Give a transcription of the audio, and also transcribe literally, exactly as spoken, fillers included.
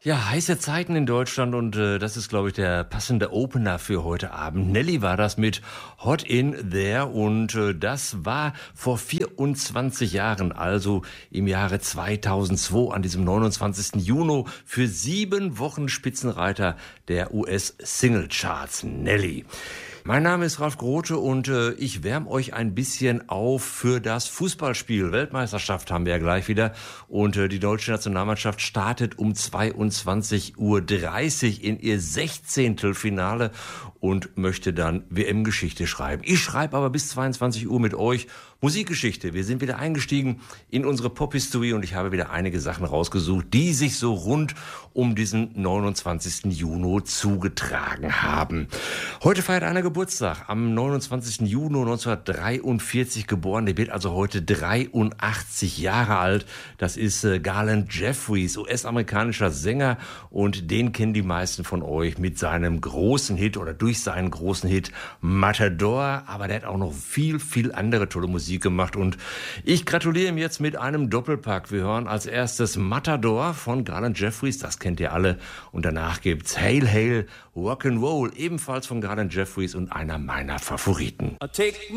Ja, heiße Zeiten in Deutschland und äh, das ist, glaube ich, der passende Opener für heute Abend. Nelly war das mit Hot in There und äh, das war vor vierundzwanzig Jahren, also im Jahre zweitausendzwei, an diesem neunundzwanzigsten Juni für sieben Wochen Spitzenreiter der U S-Single-Charts, Nelly. Mein Name ist Ralf Grote und äh, ich wärme euch ein bisschen auf für das Fußballspiel. Weltmeisterschaft haben wir ja gleich wieder und äh, die deutsche Nationalmannschaft startet um zweiundzwanzig Uhr dreißig in ihr Sechzehntelfinale und möchte dann W M-Geschichte schreiben. Ich schreibe aber bis zweiundzwanzig Uhr mit euch Musikgeschichte. Wir sind wieder eingestiegen in unsere Pop-History und ich habe wieder einige Sachen rausgesucht, die sich so rund um diesen neunundzwanzigsten Juni zugetragen haben. Heute feiert einer Geburtstag, am neunundzwanzigsten Juni neunzehnhundertdreiundvierzig geboren. Der wird also heute dreiundachtzig Jahre alt. Das ist äh, Garland Jeffries, U S-amerikanischer Sänger und den kennen die meisten von euch mit seinem großen Hit oder durch seinen großen Hit Matador. Aber der hat auch noch viel, viel andere tolle Musik gemacht und ich gratuliere ihm jetzt mit einem Doppelpack. Wir hören als erstes Matador von Garland Jeffries, das kennt ihr alle, und danach gibt's Hail Hail Rock'n'Roll, ebenfalls von Garland Jeffries und einer meiner Favoriten.